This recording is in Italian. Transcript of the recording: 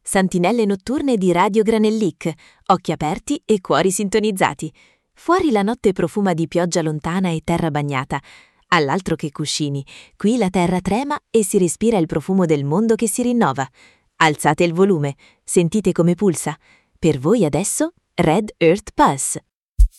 Santinelle notturne di Radio Granellic, occhi aperti e cuori sintonizzati. Fuori la notte profuma di pioggia lontana e terra bagnata. All'altro che cuscini, qui la terra trema e si respira il profumo del mondo che si rinnova. Alzate il volume, sentite come pulsa. Per voi adesso Red Earth Pulse.